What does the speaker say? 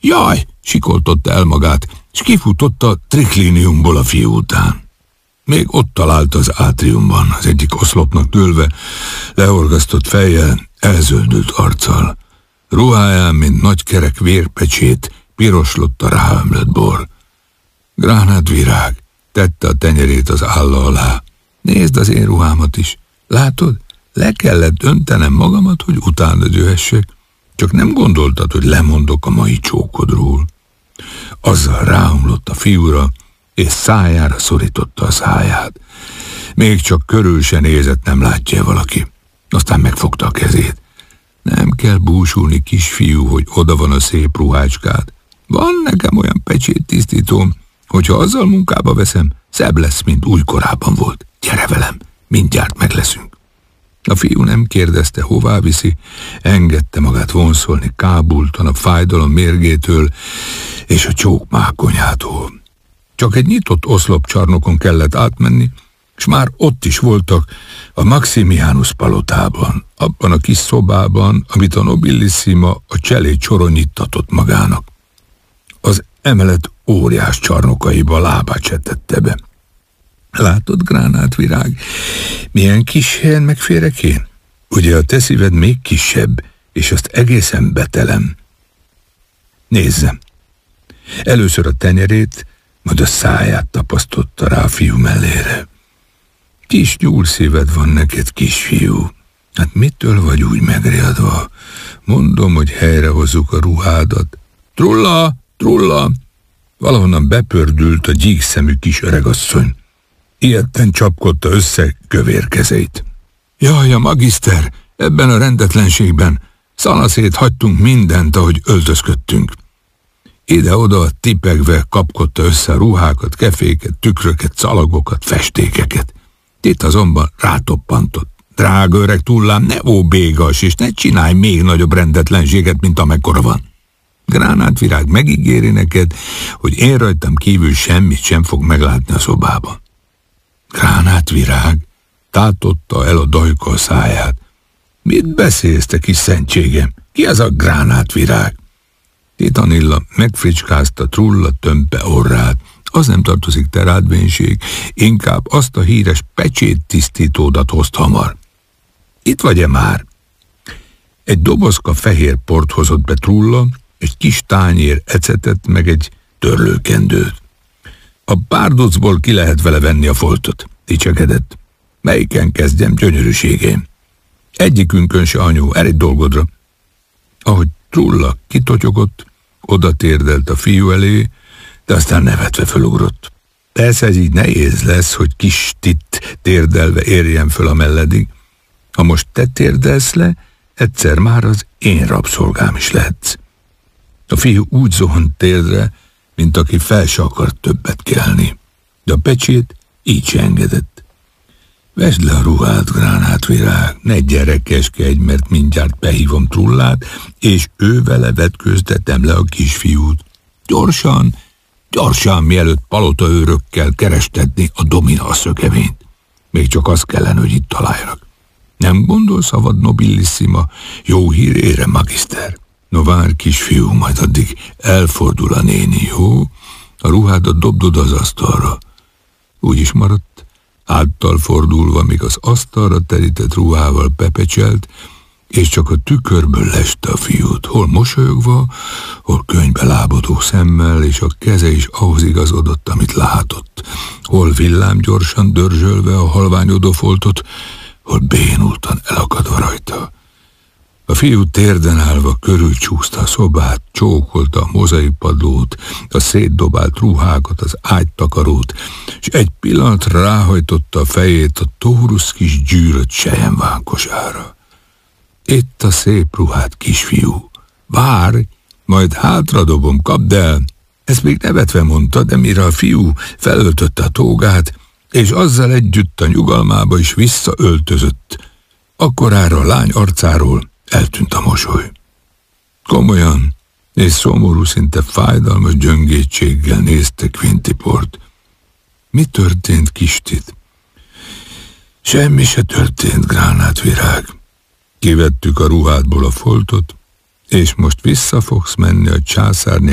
Jaj! Sikoltotta el magát, és kifutott a trikliniumból a fiú után. Még ott talált az átriumban, az egyik oszlopnak dőlve, lehorgasztott fejjel, elzöldült arccal. Ruháján, mint nagy kerek vérpecsét, piroslott a ráömlött bor. Gránátvirág tette a tenyerét az álla alá. Nézd az én ruhámat is. Látod? Le kellett döntenem magamat, hogy utána jöhessek. Csak nem gondoltad, hogy lemondok a mai csókodról. Azzal ráomlott a fiúra, és szájára szorította a száját. Még csak körül se nézett, nem látja valaki. Aztán megfogta a kezét. Nem kell búsulni, kisfiú, hogy oda van a szép ruhácskád. Van nekem olyan pecséttisztítóm, hogyha azzal munkába veszem, szebb lesz, mint újkorában volt. Gyere velem, mindjárt meg leszünk. A fiú nem kérdezte, hová viszi, engedte magát vonszolni kábultan a fájdalom mérgétől és a csók mákonyától. Csak egy nyitott oszlopcsarnokon kellett átmenni, és már ott is voltak a Maximianus palotában, abban a kis szobában, amit a Nobilissima a cselé csoronyittatott magának. Az emelet óriás csarnokaiba lábát csetette be. Látod, Gránátvirág, milyen kis helyen megférek én? Ugye a te szíved még kisebb, és azt egészen betelem. Nézzem. Először a tenyerét, majd a száját tapasztotta rá a fiú mellére. Kis nyúlszíved van neked, kisfiú. Hát mitől vagy úgy megriadva? Mondom, hogy helyrehozzuk a ruhádat. Trulla, trulla! Valahonnan bepördült a gyíkszemű kis öregasszony. Ilyetten csapkodta össze kövér kezeit. Jaj, a magiszter, ebben a rendetlenségben szanaszét hagytunk mindent, ahogy öltözködtünk. Ide-oda tipegve kapkodta össze a ruhákat, keféket, tükröket, szalagokat, festékeket. Itt azonban rátoppantott. Drága öreg Trullám, ne óbégas, és ne csinálj még nagyobb rendetlenséget, mint amekkora van. Gránátvirág megígéri neked, hogy én rajtam kívül semmit sem fog meglátni a szobában. Gránátvirág tátotta el a dajka a száját. Mit beszélsz, te kis szentségem? Ki az a Gránátvirág? Titanilla megfricskázta Trulla tömpe orrát. Az nem tartozik te rád, vénység, inkább azt a híres pecséttisztítódat hozd hamar. Itt vagy-e már? Egy dobozka fehér port hozott be Trulla, egy kis tányér ecetet, meg egy törlőkendőt. A párducból ki lehet vele venni a foltot, dicsekedett. Melyiken kezdjem, gyönyörűségém? Egyikünkön se, anyu, eredj dolgodra. Ahogy Trulla kitotyogott, oda térdelt a fiú elé, de aztán nevetve fölugrott. Persze ez így nehéz lesz, hogy kis Tit térdelve érjen föl a melledig. Ha most te térdelsz le, egyszer már az én rabszolgám is lehetsz. A fiú úgy zuhant térdre, mint aki fel se akart többet kelni. De a pecsét így se engedett. Vesd le a ruhát, Gránátvirág, ne gyerekeskedj, mert mindjárt behívom Trullát, és ő vele vetkőztetem le a kisfiút. Gyorsan, gyorsan, mielőtt palotaőrökkel kerestetni a domina szökevényt. Még csak az kellene, hogy itt találjanak. Nem gondolsz, avad Nobilissima jó hírére, magiszter? No várj, kisfiú, majd addig elfordul a néni, jó? A ruhádat dobdod az asztalra. Úgy is maradt, háttal fordulva, míg az asztalra terített ruhával bepecselt, és csak a tükörből leste a fiút, hol mosolyogva, hol könyvbe lábadó szemmel, és a keze is ahhoz igazodott, amit látott, hol villámgyorsan dörzsölve a halványodó foltot, hol bénultan elakadva rajta. A fiú térden állva körülcsúszta a szobát, csókolta a mozaikpadlót, a szétdobált ruhákat, az ágytakarót, és egy pillanatra ráhajtotta a fejét a tórusz kis gyűrött selyemvánkosára. Itt a szép ruhát, kisfiú. Várj, majd hátradobom, kapd el. Ezt még nevetve mondta, de mire a fiú felöltötte a tógát, és azzal együtt a nyugalmába is visszaöltözött, akkorára a lány arcáról eltűnt a mosoly. Komolyan és szomorú, szinte fájdalmas gyöngétséggel nézte Quintiport. Mi történt, kis Tit? Semmi se történt, Gránátvirág. Kivettük a ruhádból a foltot, és most vissza fogsz menni a császárné